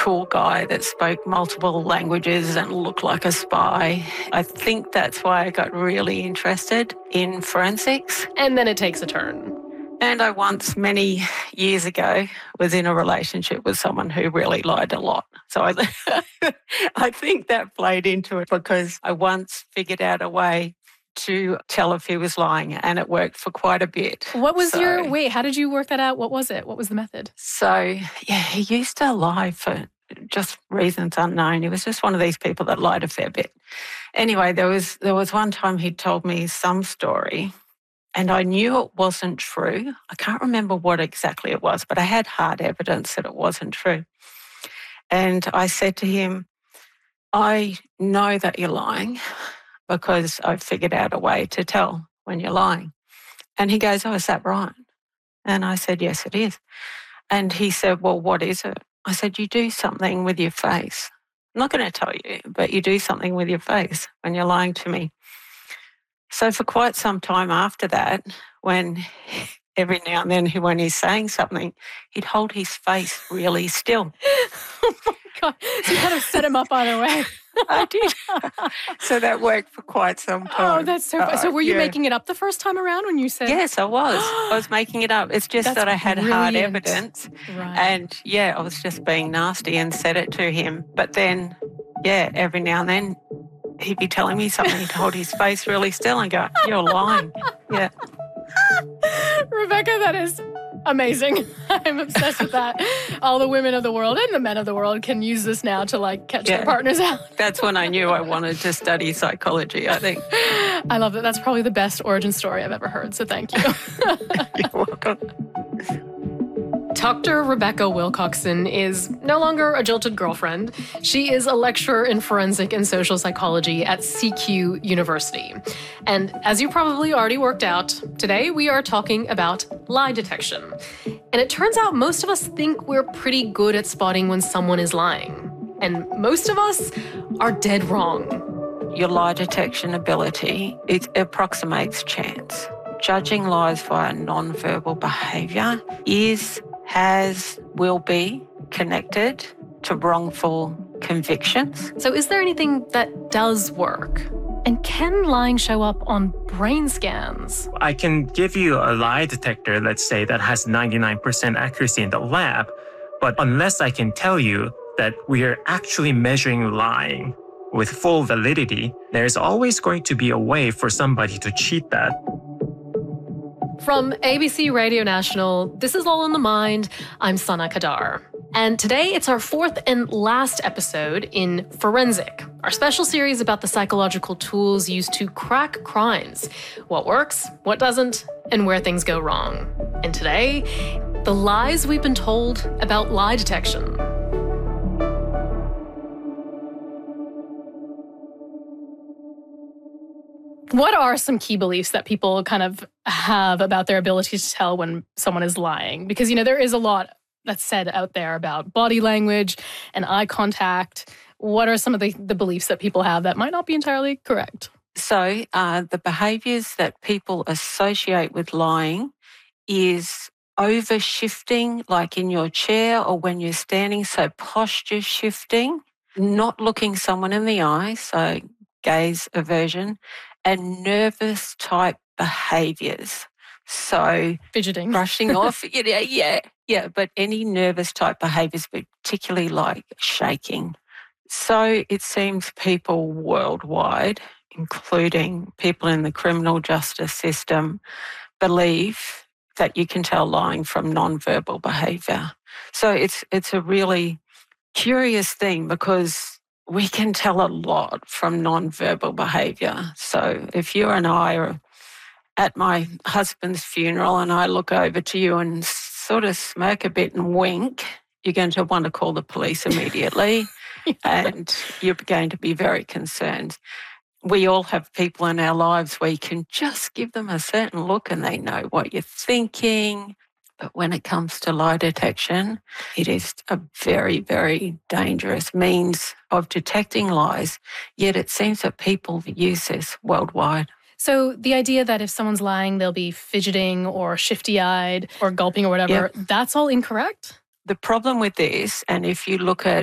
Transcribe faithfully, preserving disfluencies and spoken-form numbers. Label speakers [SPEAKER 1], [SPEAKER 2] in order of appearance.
[SPEAKER 1] cool guy that spoke multiple languages and looked like a spy. I think that's why I got really interested in forensics.
[SPEAKER 2] And then it takes a turn.
[SPEAKER 1] And I once, many years ago, was in a relationship with someone who really lied a lot. So I, I think that played into it because I once figured out a way to tell if he was lying, and it worked for quite a bit.
[SPEAKER 2] What was
[SPEAKER 1] so,
[SPEAKER 2] your, wait, how did you work that out? What was it? What was the method?
[SPEAKER 1] So, yeah, he used to lie for just reasons unknown. He was just one of these people that lied a fair bit. Anyway, there was there was one time he told me some story, and I knew it wasn't true. I can't remember what exactly it was, but I had hard evidence that it wasn't true. And I said to him, I know that you're lying because I've figured out a way to tell when you're lying. And he goes, oh, is that right? And I said, yes, it is. And he said, well, what is it? I said, you do something with your face. I'm not going to tell you, but you do something with your face when you're lying to me. So for quite some time after that, when every now and then when he's saying something, he'd hold his face really still.
[SPEAKER 2] Oh my God. So you kind of set him up either way.
[SPEAKER 1] I did. So that worked for quite some time.
[SPEAKER 2] Oh, that's so fun. Uh, so were you
[SPEAKER 1] yeah.
[SPEAKER 2] making it up the first time around when you said?
[SPEAKER 1] Yes, I was. I was making it up. It's just
[SPEAKER 2] that's
[SPEAKER 1] that I had
[SPEAKER 2] brilliant.
[SPEAKER 1] hard evidence.
[SPEAKER 2] Right.
[SPEAKER 1] And yeah, I was just being nasty and said it to him. But then, yeah, every now and then he'd be telling me something. He'd hold his face really still and go, you're lying. Yeah.
[SPEAKER 2] Rebecca, that is amazing. I'm obsessed with that. All the women of the world and the men of the world can use this now to like catch
[SPEAKER 1] yeah.
[SPEAKER 2] their partners out.
[SPEAKER 1] That's when I knew I wanted to study psychology, I think.
[SPEAKER 2] I love that. That's probably the best origin story I've ever heard, so thank you.
[SPEAKER 1] You're welcome.
[SPEAKER 2] Doctor Rebecca Wilcoxon is no longer a jilted girlfriend. She is a lecturer in forensic and social psychology at C Q University. And as you probably already worked out, today we are talking about lie detection. And it turns out most of us think we're pretty good at spotting when someone is lying. And most of us are dead wrong.
[SPEAKER 1] Your lie detection ability, it approximates chance. Judging lies via non-verbal behaviour is has, will be connected to wrongful convictions.
[SPEAKER 2] So is there anything that does work? And can lying show up on brain scans?
[SPEAKER 3] I can give you a lie detector, let's say, that has ninety-nine percent accuracy in the lab, but unless I can tell you that we are actually measuring lying with full validity, there's always going to be a way for somebody to cheat that.
[SPEAKER 2] From A B C Radio National, this is All in the Mind. I'm Sana Kadar. And today it's our fourth and last episode in Forensic, our special series about the psychological tools used to crack crimes, what works, what doesn't, and where things go wrong. And today, the lies we've been told about lie detection. What are some key beliefs that people kind of have about their ability to tell when someone is lying? Because, you know, there is a lot that's said out there about body language and eye contact. What are some of the, the beliefs that people have that might not be entirely correct?
[SPEAKER 1] So uh, the behaviours that people associate with lying is over-shifting, like in your chair or when you're standing, so posture shifting, not looking someone in the eye, so gaze aversion, and nervous type behaviours. So
[SPEAKER 2] fidgeting,
[SPEAKER 1] brushing off, yeah, yeah, yeah, but any nervous type behaviours, particularly like shaking. So it seems people worldwide, including people in the criminal justice system, believe that you can tell lying from non-verbal behaviour. So it's it's a really curious thing because we can tell a lot from non-verbal behaviour. So if you and I are at my husband's funeral and I look over to you and sort of smirk a bit and wink, you're going to want to call the police immediately and you're going to be very concerned. We all have people in our lives where you can just give them a certain look and they know what you're thinking. But when it comes to lie detection, it is a very, very dangerous means of detecting lies, yet it seems that people use this worldwide.
[SPEAKER 2] So the idea that if someone's lying, they'll be fidgeting or shifty-eyed or gulping or whatever,
[SPEAKER 1] yep.
[SPEAKER 2] That's all incorrect?
[SPEAKER 1] The problem with this, and if you look at